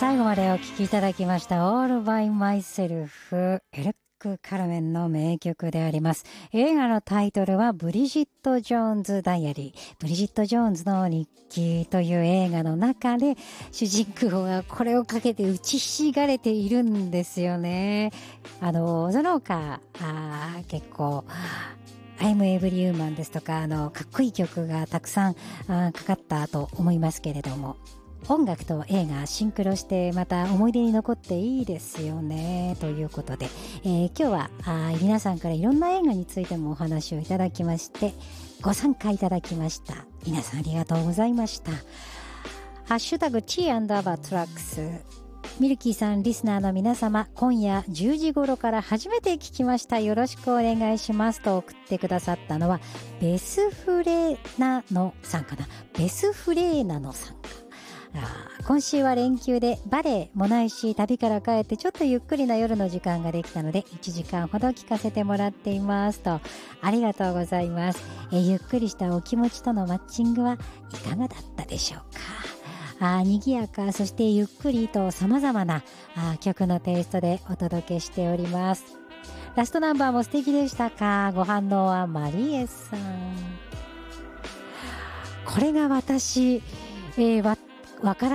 最後までお聴きいただきました All by Myself エルク・カルメンの名曲であります。映画のタイトルはブリジット・ジョーンズ・ダイアリー、ブリジット・ジョーンズの日記という映画の中で主人公がこれをかけて打ちひしがれているんですよね。その他結構I'm Every Human ですとかかっこいい曲がたくさんかかったと思いますけれども、音楽と映画シンクロしてまた思い出に残っていいですよねということで、今日は皆さんからいろんな映画についてもお話をいただきましてご参加いただきました。皆さんありがとうございました。ハッシュタグ T アンダーバートラックス、ミルキーさん、リスナーの皆様、今夜10時頃から初めて聞きました。よろしくお願いしますと送ってくださったのはベスフレーナのさんかな。ベスフレーナのさんか。今週は連休でバレエもないし旅から帰ってちょっとゆっくりな夜の時間ができたので1時間ほど聞かせてもらっていますと。ありがとうございます。ゆっくりしたお気持ちとのマッチングはいかがだったでしょうか。賑やか、そしてゆっくりと様々な曲のテイストでお届けしております。ラストナンバーも素敵でしたか。ご反応はマリエさん。これが私、わから